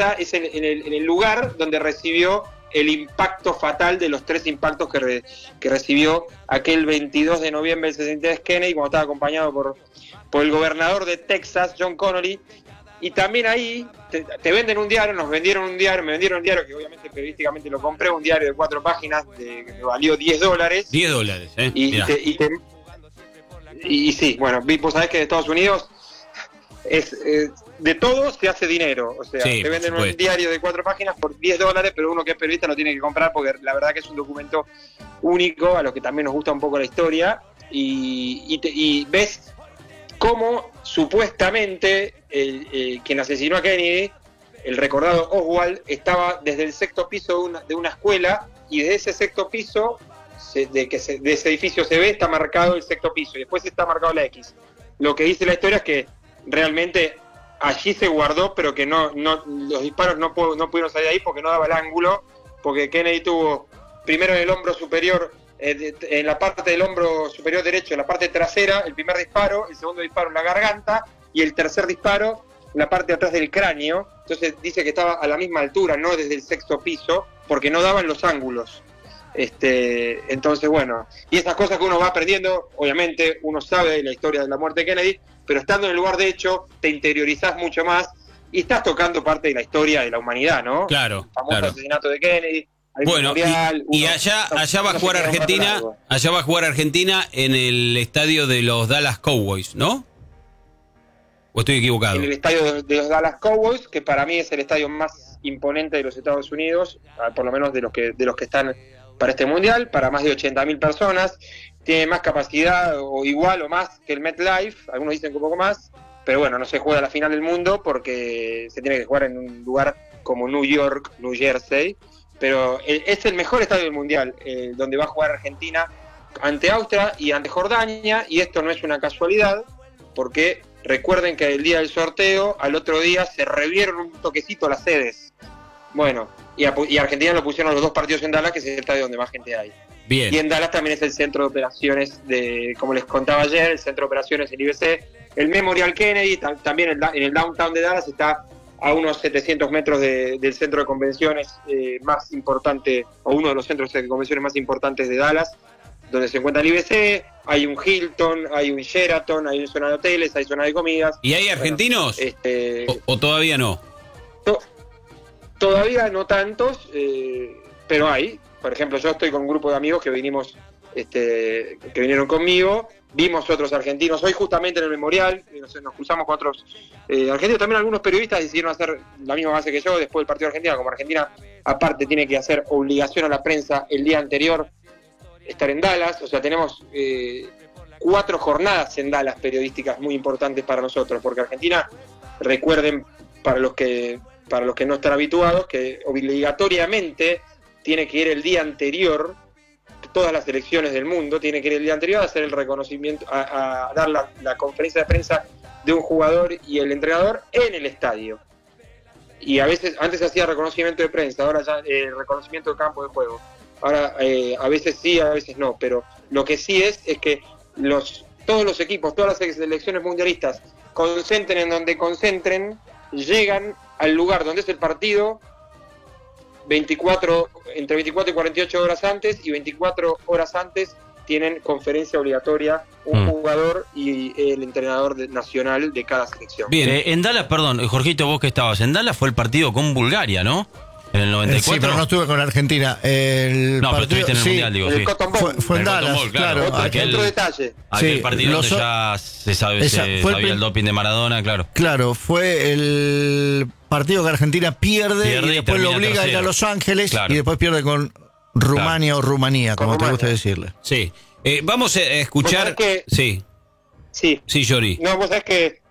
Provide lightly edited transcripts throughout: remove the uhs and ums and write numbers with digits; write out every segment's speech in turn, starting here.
Ezeiza es en el lugar donde recibió el impacto fatal de los 3 impactos que recibió aquel 22 de noviembre del 63 Kennedy, cuando estaba acompañado por el gobernador de Texas, John Connally. Y también ahí te venden un diario, me vendieron un diario que obviamente periodísticamente lo compré, un diario de 4 páginas que me valió $10. $10, Y sí, bueno, vos sabés que en Estados Unidos de todo se hace dinero. O sea, sí, te venden un diario de 4 páginas por $10, pero uno que es periodista lo tiene que comprar porque la verdad que es un documento único, a los que también nos gusta un poco la historia. Y ves cómo supuestamente quien asesinó a Kennedy, el recordado Oswald, estaba desde el 6º piso de una escuela, y desde ese 6º piso de ese edificio se ve, está marcado el 6º piso, y después está marcado la X. Lo que dice la historia es que realmente allí se guardó, pero que no los disparos no pudieron salir de ahí porque no daba el ángulo, porque Kennedy tuvo primero en el hombro superior, en la parte del hombro superior derecho, en la parte trasera, el primer disparo, el segundo disparo en la garganta, y el tercer disparo en la parte de atrás del cráneo. Entonces dice que estaba a la misma altura, no desde el 6º piso, porque no daban los ángulos. Entonces, bueno, y esas cosas que uno va aprendiendo, obviamente uno sabe de la historia de la muerte de Kennedy, pero estando en el lugar de hecho te interiorizás mucho más y estás tocando parte de la historia de la humanidad, ¿no? Claro, el famoso asesinato de Kennedy. Bueno, y allá va a jugar Argentina, en el estadio de los Dallas Cowboys, ¿no? ¿O estoy equivocado? En el estadio de los Dallas Cowboys, que para mí es el estadio más imponente de los Estados Unidos, por lo menos de los que están para este mundial, para más de 80.000 personas. Tiene más capacidad, o igual o más que el MetLife, algunos dicen que un poco más, pero bueno, no se juega la final del mundo porque se tiene que jugar en un lugar como New York, New Jersey, pero es el mejor estadio del mundial, donde va a jugar Argentina ante Austria y ante Jordania, y esto no es una casualidad, porque recuerden que el día del sorteo, al otro día se revieron un toquecito las sedes. Bueno, y Argentina lo pusieron los 2 partidos en Dallas, que es el estadio donde más gente hay. Bien. Y en Dallas también es el centro de operaciones como les contaba ayer, el centro de operaciones del IBC, el Memorial Kennedy, también en el downtown de Dallas está a unos 700 metros del centro de convenciones más importante, o uno de los centros de convenciones más importantes de Dallas, donde se encuentra el IBC. Hay un Hilton, hay un Sheraton, hay una zona de hoteles, hay zona de comidas. ¿Y hay argentinos? Bueno, ¿O todavía no? Todavía no tantos, pero hay. Por ejemplo, yo estoy con un grupo de amigos que vinieron conmigo. Vimos otros argentinos hoy justamente en el Memorial, nos cruzamos con otros argentinos. También algunos periodistas decidieron hacer la misma base que yo después del partido de Argentina. Como Argentina aparte tiene que hacer obligación a la prensa el día anterior estar en Dallas, o sea, tenemos 4 jornadas en Dallas periodísticas muy importantes para nosotros, porque Argentina, recuerden, para los que no están habituados, que obligatoriamente tiene que ir el día anterior, todas las selecciones del mundo tiene que ir el día anterior a hacer el reconocimiento, a dar la conferencia de prensa de un jugador y el entrenador en el estadio. Y a veces, antes se hacía reconocimiento de prensa, ahora ya reconocimiento de campo de juego. Ahora a veces sí, a veces no, pero lo que sí es que todos los equipos, todas las selecciones mundialistas, concentren en donde concentren, llegan al lugar donde es el partido entre 24 y 48 horas antes, y 24 horas antes tienen conferencia obligatoria un jugador y el entrenador nacional de cada selección. Bien, en Dallas, perdón, Jorgito, vos que estabas, en Dallas fue el partido con Bulgaria, ¿no? En el 94. Sí, pero no estuve con Argentina. Pero estuviste en el Mundial, digo, sí. Fue en Dallas, Bowl, claro. Otro detalle. Aquel partido donde ya se sabía el doping de Maradona, claro. Claro, fue el partido que Argentina pierde y después lo obliga a ir a Los Ángeles, claro. Y después pierde con Rumania o Rumanía, como te gusta decirle. Sí. Vamos a escuchar... Sí, Yori. No, vos sabés que...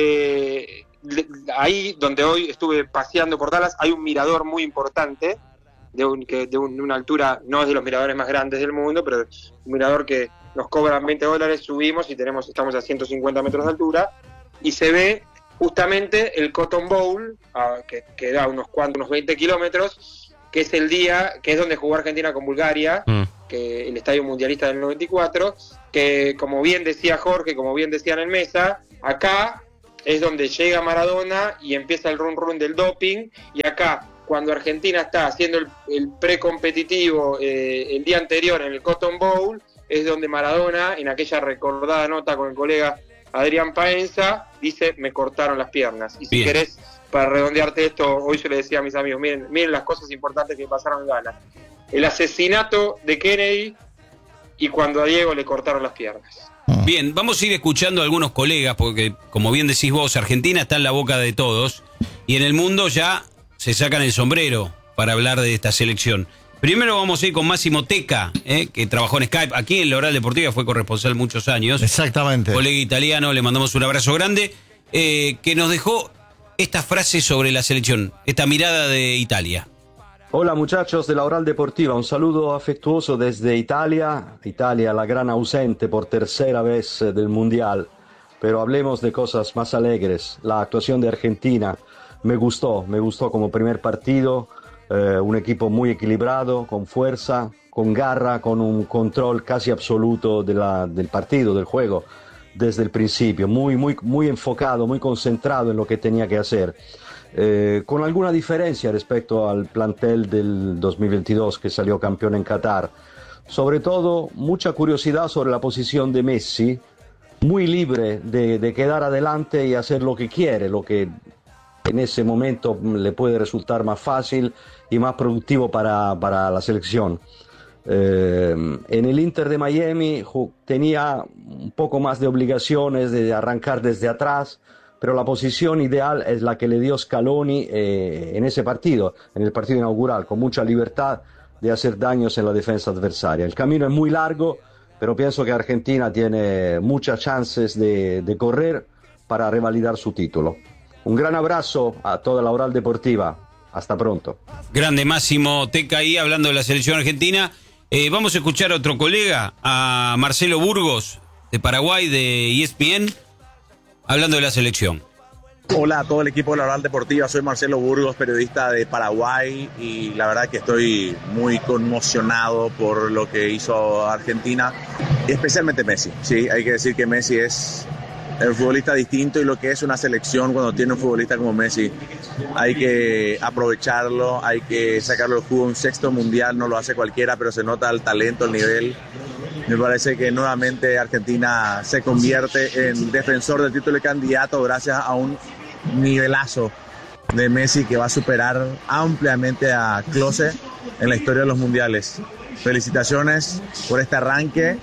ahí donde hoy estuve paseando por Dallas hay un mirador muy importante de una altura, no es de los miradores más grandes del mundo, pero un mirador que nos cobran $20, subimos y estamos a 150 metros de altura, y se ve justamente el Cotton Bowl, que da unos 20 kilómetros, que es el día, que es donde jugó Argentina con Bulgaria, que el estadio mundialista del 94, que como bien decía Jorge, como bien decían en mesa, acá es donde llega Maradona y empieza el run del doping, y acá, cuando Argentina está haciendo el precompetitivo el día anterior en el Cotton Bowl, es donde Maradona, en aquella recordada nota con el colega Adrián Paenza, dice: me cortaron las piernas. Y si querés, para redondearte esto, hoy yo le decía a mis amigos, miren las cosas importantes que pasaron en Dallas: el asesinato de Kennedy y cuando a Diego le cortaron las piernas. Bien, vamos a ir escuchando a algunos colegas, porque como bien decís vos, Argentina está en la boca de todos, y en el mundo ya se sacan el sombrero para hablar de esta selección. Primero vamos a ir con Máximo Teca, que trabajó en Skype, aquí en la Oral Deportiva, fue corresponsal muchos años. Exactamente. Colega italiano, le mandamos un abrazo grande, que nos dejó esta frase sobre la selección, esta mirada de Italia. Hola muchachos de la Oral Deportiva, un saludo afectuoso desde Italia. Italia, la gran ausente por tercera vez del Mundial. Pero hablemos de cosas más alegres. La actuación de Argentina me gustó como primer partido. Un equipo muy equilibrado, con fuerza, con garra, con un control casi absoluto del partido, del juego, desde el principio. Muy enfocado, muy concentrado en lo que tenía que hacer. Con alguna diferencia respecto al plantel del 2022 que salió campeón en Qatar. Sobre todo, mucha curiosidad sobre la posición de Messi, muy libre de quedar adelante y hacer lo que quiere, lo que en ese momento le puede resultar más fácil y más productivo para la selección. En el Inter de Miami tenía un poco más de obligaciones de arrancar desde atrás, pero la posición ideal es la que le dio Scaloni en ese partido, en el partido inaugural, con mucha libertad de hacer daños en la defensa adversaria. El camino es muy largo, pero pienso que Argentina tiene muchas chances de correr para revalidar su título. Un gran abrazo a toda la Oral Deportiva. Hasta pronto. Grande Máximo Teca ahí hablando de la selección argentina. Vamos a escuchar a otro colega, a Marcelo Burgos, de Paraguay, de ESPN, hablando de la selección. Hola a todo el equipo de la Oral Deportiva, soy Marcelo Burgos, periodista de Paraguay, y la verdad que estoy muy conmocionado por lo que hizo Argentina, y especialmente Messi. Sí, hay que decir que Messi es el futbolista distinto, y lo que es una selección cuando tiene un futbolista como Messi, hay que aprovecharlo, hay que sacarlo del jugo. Un sexto mundial no lo hace cualquiera, pero se nota el talento, el nivel. Me parece que nuevamente Argentina se convierte en defensor del título y candidato gracias a un nivelazo de Messi que va a superar ampliamente a Klose en la historia de los mundiales. Felicitaciones por este arranque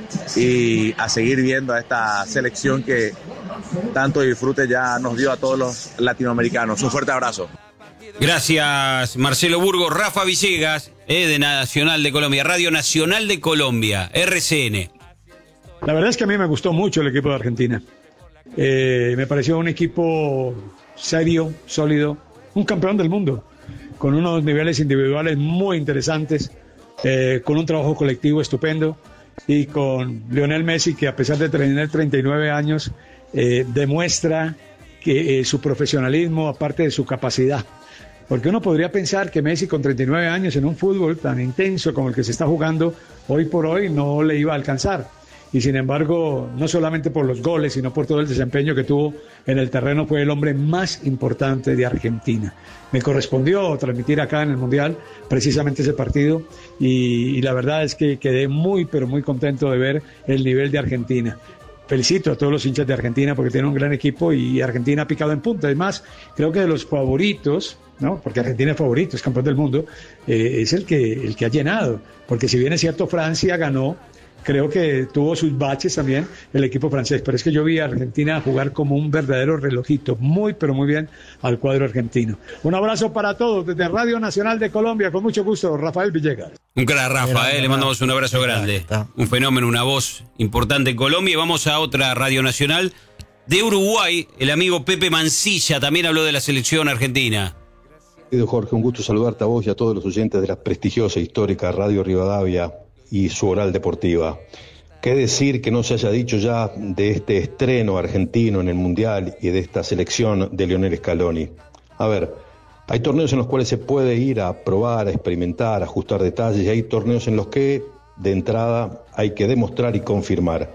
y a seguir viendo a esta selección que tanto disfrute ya nos dio a todos los latinoamericanos. Un fuerte abrazo. Gracias, Marcelo Burgos. Rafa Villegas, de Nacional de Colombia, Radio Nacional de Colombia, RCN. La verdad es que a mí me gustó mucho el equipo de Argentina. Me pareció un equipo serio, sólido, un campeón del mundo, con unos niveles individuales muy interesantes, con un trabajo colectivo estupendo, y con Lionel Messi, que a pesar de tener 39 años, demuestra que su profesionalismo, aparte de su capacidad. Porque uno podría pensar que Messi, con 39 años en un fútbol tan intenso como el que se está jugando hoy por hoy, no le iba a alcanzar. Y sin embargo, no solamente por los goles, sino por todo el desempeño que tuvo en el terreno, fue el hombre más importante de Argentina. Me correspondió transmitir acá en el Mundial precisamente ese partido, y la verdad es que quedé muy, pero muy contento de ver el nivel de Argentina. Felicito a todos los hinchas de Argentina porque tienen un gran equipo, y Argentina ha picado en punta. Además, creo que de los favoritos, ¿no? Porque Argentina es favorito, es campeón del mundo, es el que ha llenado. Porque si bien es cierto, Francia ganó, creo que tuvo sus baches también el equipo francés, pero es que yo vi a Argentina jugar como un verdadero relojito, muy pero muy bien al cuadro argentino. Un abrazo para todos desde Radio Nacional de Colombia, con mucho gusto, Rafael Villegas. Un crack, Rafa, le mandamos un abrazo grande. Un fenómeno, una voz importante en Colombia. Y vamos a otra Radio Nacional de Uruguay. El amigo Pepe Mancilla también habló de la selección argentina. Jorge, un gusto saludarte a vos y a todos los oyentes de la prestigiosa e histórica Radio Rivadavia y su Oral Deportiva. ¿Qué decir que no se haya dicho ya de este estreno argentino en el Mundial y de esta selección de Lionel Scaloni? A ver, hay torneos en los cuales se puede ir a probar, a experimentar, a ajustar detalles, y hay torneos en los que de entrada hay que demostrar y confirmar.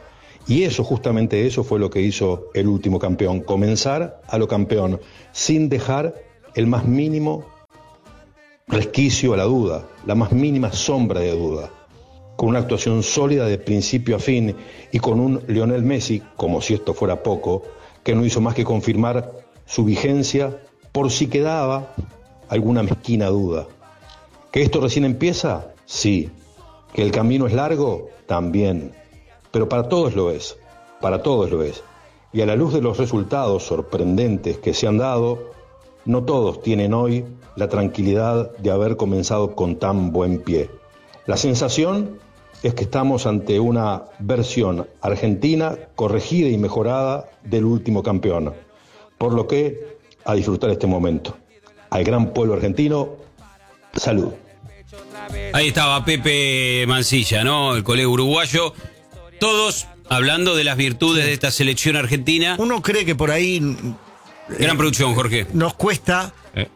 Y eso, justamente eso, fue lo que hizo el último campeón, comenzar a lo campeón, sin dejar el más mínimo resquicio a la duda, la más mínima sombra de duda, con una actuación sólida de principio a fin y con un Lionel Messi, como si esto fuera poco, que no hizo más que confirmar su vigencia por si quedaba alguna mezquina duda. ¿Que esto recién empieza? Sí. ¿Que el camino es largo? También. Pero para todos lo es, para todos lo es. Y a la luz de los resultados sorprendentes que se han dado, no todos tienen hoy la tranquilidad de haber comenzado con tan buen pie. La sensación es que estamos ante una versión argentina corregida y mejorada del último campeón. Por lo que, a disfrutar este momento. Al gran pueblo argentino, salud. Ahí estaba Pepe Mancilla, ¿no? El colega uruguayo. Todos hablando de las virtudes de esta selección argentina. Uno cree que por ahí... Gran producción, Jorge. Nos cuesta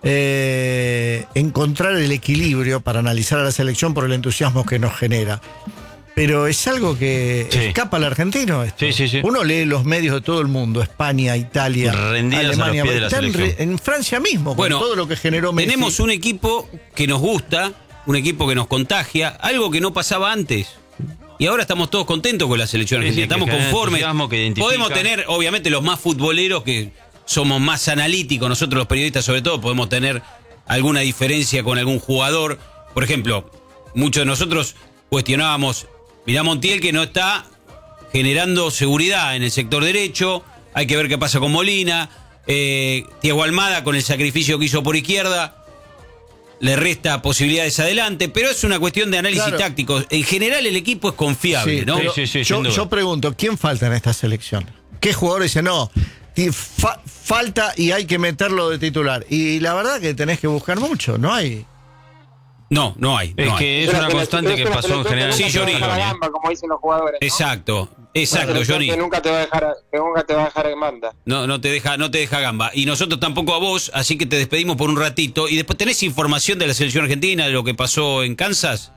encontrar el equilibrio para analizar a la selección por el entusiasmo que nos genera. Pero es algo que escapa al argentino. Sí. Uno lee los medios de todo el mundo, España, Italia, rendidas Alemania, a los pies de la selección. En Francia mismo, con todo lo que generó Messi. Tenemos un equipo que nos gusta, un equipo que nos contagia, algo que no pasaba antes. Y ahora estamos todos contentos con la selección argentina, estamos conformes. Podemos tener, obviamente, los más futboleros que somos más analíticos, nosotros los periodistas sobre todo, podemos tener alguna diferencia con algún jugador. Por ejemplo, muchos de nosotros cuestionábamos, mirá Montiel que no está generando seguridad en el sector derecho, hay que ver qué pasa con Molina, Thiago Almada con el sacrificio que hizo por izquierda, le resta posibilidades adelante, pero es una cuestión de análisis táctico. En general el equipo es confiable, ¿no? Yo pregunto, ¿quién falta en esta selección? ¿Qué jugador dice no? Falta y hay que meterlo de titular. Y la verdad que tenés que buscar mucho, no hay. No hay. Es que es una constante que pasó en general. Sí, Johnny. Como dicen los jugadores, ¿no? Exacto, Johnny. Que nunca te va a dejar en banda. No te deja gamba. Y nosotros tampoco a vos, así que te despedimos por un ratito. Y después, ¿tenés información de la selección argentina, de lo que pasó en Kansas?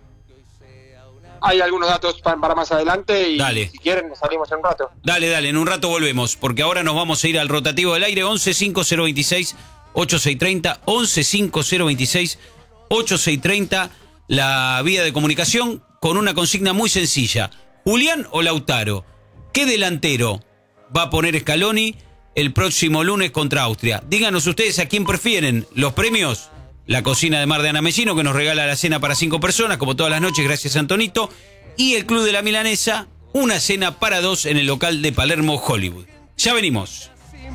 Hay algunos datos para más adelante y dale. Si quieren salimos en un rato. Dale, en un rato volvemos, porque ahora nos vamos a ir al rotativo del aire. 11-5026 8630, 11-5026 8630, la vía de comunicación, con una consigna muy sencilla. ¿Julián o Lautaro? ¿Qué delantero va a poner Scaloni el próximo lunes contra Austria? Díganos ustedes a quién prefieren. Los premios, la cocina de Mar de Ana Messino, que nos regala la cena para 5 personas, como todas las noches, gracias a Antonito. Y el Club de la Milanesa, una cena para 2 en el local de Palermo, Hollywood. Ya venimos.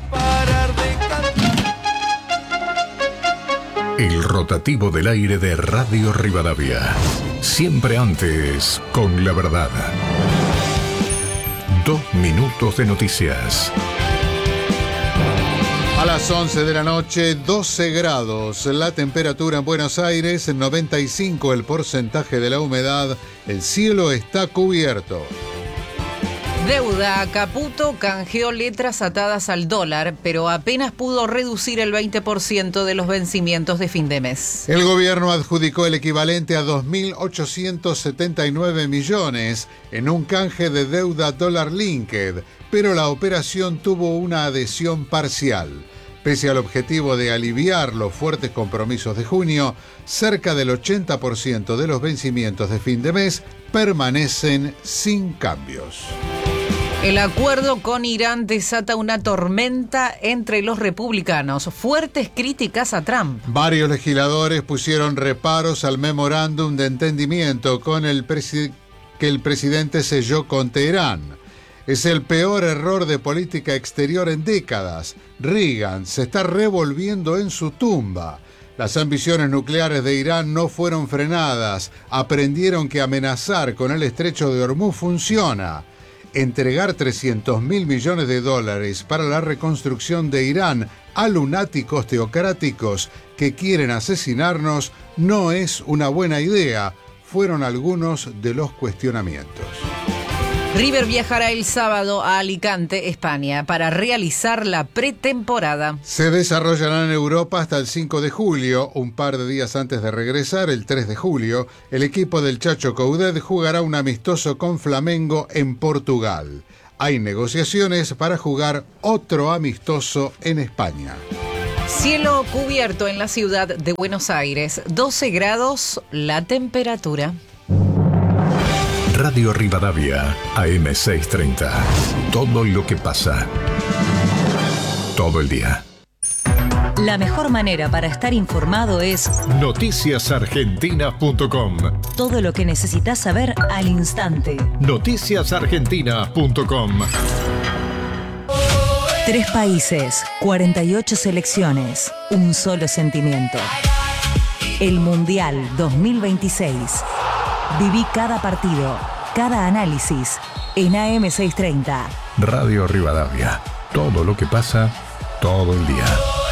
El rotativo del aire de Radio Rivadavia. Siempre antes, con la verdad. 2 minutos de noticias. A las 11 de la noche, 12 grados. La temperatura en Buenos Aires, 95 el porcentaje de la humedad. El cielo está cubierto. Deuda. Caputo canjeó letras atadas al dólar, pero apenas pudo reducir el 20% de los vencimientos de fin de mes. El gobierno adjudicó el equivalente a 2.879 millones en un canje de deuda dólar linked, pero la operación tuvo una adhesión parcial. Pese al objetivo de aliviar los fuertes compromisos de junio, cerca del 80% de los vencimientos de fin de mes permanecen sin cambios. El acuerdo con Irán desata una tormenta entre los republicanos. Fuertes críticas a Trump. Varios legisladores pusieron reparos al memorándum de entendimiento que el presidente selló con Teherán. Es el peor error de política exterior en décadas. Reagan se está revolviendo en su tumba. Las ambiciones nucleares de Irán no fueron frenadas. Aprendieron que amenazar con el estrecho de Hormuz funciona. Entregar $300.000 millones para la reconstrucción de Irán a lunáticos teocráticos que quieren asesinarnos no es una buena idea, fueron algunos de los cuestionamientos. River viajará el sábado a Alicante, España, para realizar la pretemporada. Se desarrollará en Europa hasta el 5 de julio. Un par de días antes de regresar, el 3 de julio, el equipo del Chacho Coudet jugará un amistoso con Flamengo en Portugal. Hay negociaciones para jugar otro amistoso en España. Cielo cubierto en la ciudad de Buenos Aires, 12 grados la temperatura. Radio Rivadavia, AM630. Todo lo que pasa. Todo el día. La mejor manera para estar informado es noticiasargentina.com. Todo lo que necesitas saber al instante. Noticiasargentina.com. 3 países, 48 selecciones, un solo sentimiento. El Mundial 2026. Viví cada partido, cada análisis en AM630. Radio Rivadavia. Todo lo que pasa, todo el día.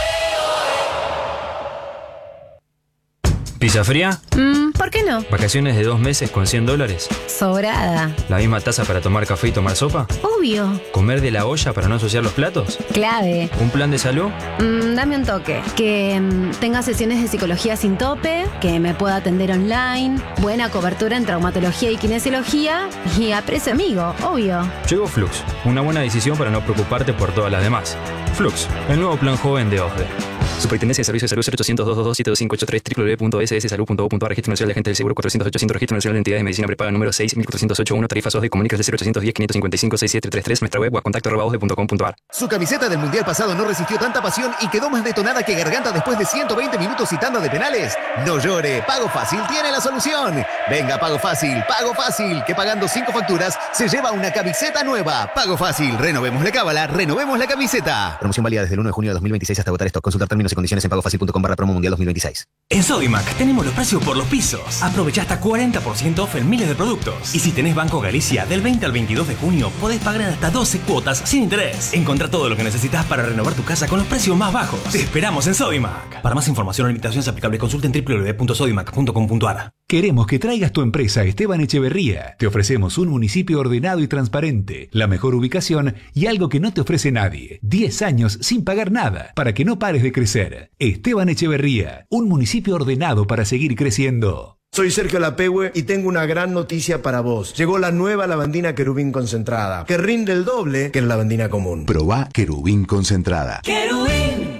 ¿Pizza fría? ¿Por qué no? ¿Vacaciones de 2 meses con $100? Sobrada. ¿La misma taza para tomar café y tomar sopa? Obvio. ¿Comer de la olla para no ensuciar los platos? Clave. ¿Un plan de salud? Dame un toque. Que tenga sesiones de psicología sin tope, que me pueda atender online, buena cobertura en traumatología y kinesiología y a precio amigo, obvio. Llegó Flux, una buena decisión para no preocuparte por todas las demás. Flux, el nuevo plan joven de OSDE. Superintendencia de Servicios de Salud 0800-222-7583 www.sssalud.gov.ar. Registro Nacional de Agentes del Seguro 400-800. Registro Nacional de Entidades de Medicina Prepaga número 6.408.1. Tarifas OSDE. Comunicas de 0810-555-6733. Nuestra web @contacto@osde.com.ar. Su camiseta del Mundial pasado no resistió tanta pasión y quedó más detonada que Garganta después de 120 minutos y tanda de penales. No llore, Pago Fácil tiene la solución. Venga, Pago Fácil, que pagando 5 facturas se lleva una camiseta nueva. Pago Fácil, renovemos la cábala, renovemos la camiseta. Promoción válida desde el 1 de junio de 2026 hasta agotar stock. Consultar términos y condiciones en pagofacil.com/promo mundial 2026. En Sodimac tenemos los precios por los pisos. Aprovecha hasta 40% off en miles de productos. Y si tenés Banco Galicia, del 20 al 22 de junio podés pagar hasta 12 cuotas sin interés. Encontrá todo lo que necesitas para renovar tu casa con los precios más bajos. Te esperamos en Sodimac. Para más información o limitaciones aplicables, consulta en www.sodimac.com.ar. Queremos que traigas tu empresa a Esteban Echeverría. Te ofrecemos un municipio ordenado y transparente, la mejor ubicación y algo que no te ofrece nadie. 10 años sin pagar nada, para que no pares de crecer. Esteban Echeverría, un municipio ordenado para seguir creciendo. Soy Sergio Lapehue y tengo una gran noticia para vos. Llegó la nueva lavandina Querubín concentrada, que rinde el doble que la lavandina común. Probá Querubín concentrada. ¡Querubín!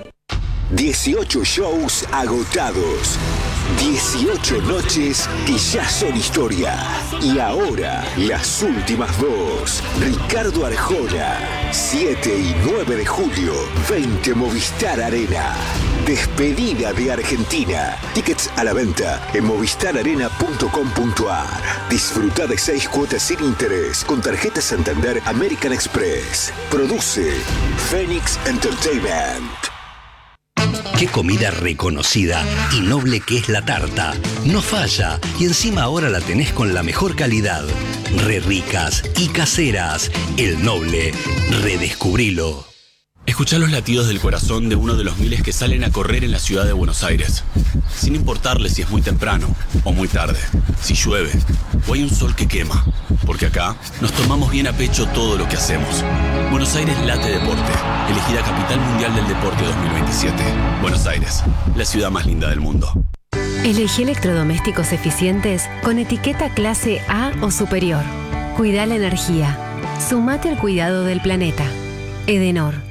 18 shows agotados. 18 noches que ya son historia. Y ahora, las últimas 2. Ricardo Arjona, 7 y 9 de julio, 20 Movistar Arena. Despedida de Argentina. Tickets a la venta en movistararena.com.ar. Disfruta de 6 cuotas sin interés con tarjeta Santander American Express. Produce Phoenix Entertainment. Qué comida reconocida y noble que es la tarta. No falla y encima ahora la tenés con la mejor calidad. Re ricas y caseras. El Noble. Redescubrilo. Escuchá los latidos del corazón de uno de los miles que salen a correr en la ciudad de Buenos Aires. Sin importarle si es muy temprano o muy tarde, si llueve o hay un sol que quema. Porque acá nos tomamos bien a pecho todo lo que hacemos. Buenos Aires late deporte. Elegida Capital Mundial del Deporte 2027. Buenos Aires, la ciudad más linda del mundo. Elegí electrodomésticos eficientes con etiqueta clase A o superior. Cuida la energía. Sumate al cuidado del planeta. Edenor.